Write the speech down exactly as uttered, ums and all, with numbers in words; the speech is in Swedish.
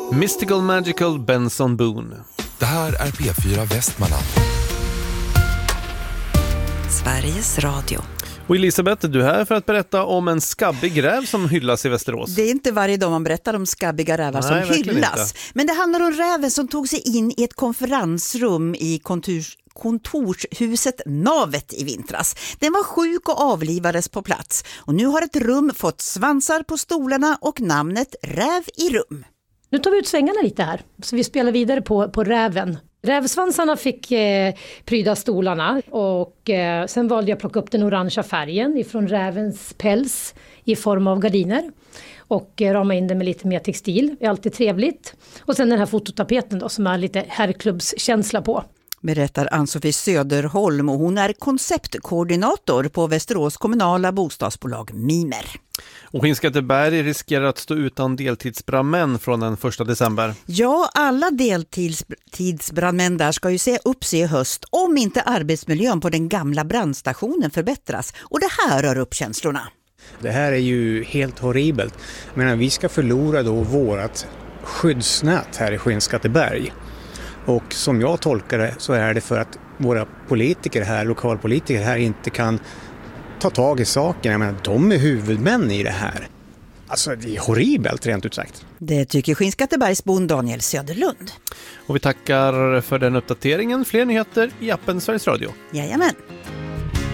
Mystical Magical Benson Boone. Det här är P fyra Västmanland. Sveriges Radio. Och Elisabeth, du är här för att berätta om en skabbig räv som hyllas i Västerås. Det är inte varje dag man berättar om skabbiga rävar som Nej, hyllas. inte. Men det handlar om räven som tog sig in i ett konferensrum i konturs, kontorshuset Navet i vintras. Den var sjuk och avlivades på plats. Och nu har ett rum fått svansar på stolarna och namnet Räv i rum. Nu tar vi ut svängarna lite här, så vi spelar vidare på, på räven. Rävsvansarna fick eh, pryda stolarna och eh, sen valde jag att plocka upp den orangea färgen ifrån rävens päls i form av gardiner. Och eh, rama in den med lite mer textil, det är alltid trevligt. Och sen den här fototapeten då som är lite herrklubbskänsla på. Berättar Ann-Sofie Söderholm och hon är konceptkoordinator på Västerås kommunala bostadsbolag Mimer. Och Skinnskatteberg riskerar att stå utan deltidsbrandmän från den första december. Ja, alla deltidsbrandmän där ska ju säga upp sig i höst om inte arbetsmiljön på den gamla brandstationen förbättras. Och det här rör upp känslorna. Det här är ju helt horribelt. Men vi ska förlora då vårat skyddsnät här i Skinnskatteberg. Och som jag tolkar det så är det för att våra politiker här, lokalpolitiker här inte kan ta tag i saken. Jag menar, de är huvudmän i det här. Alltså det är horribelt rent ut sagt. Det tycker Skinnskattebergsbon Daniel Söderlund. Och vi tackar för den uppdateringen. Fler nyheter i appen Sveriges Radio. Jajamän.